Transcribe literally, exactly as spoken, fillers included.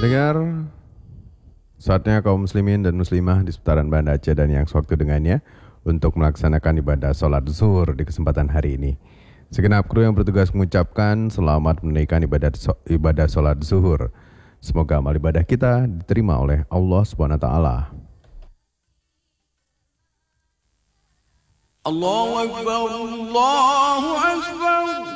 Dengar, saatnya kaum muslimin dan muslimah di seputaran Banda Aceh dan yang sewaktu dengannya untuk melaksanakan ibadah sholat zuhur di kesempatan hari ini. Segenap kru yang bertugas mengucapkan selamat menunaikan ibadah ibadah sholat zuhur. Semoga amal ibadah kita diterima oleh Allah Subhanahu wa taala. Allahu Akbar, Allahu Akbar.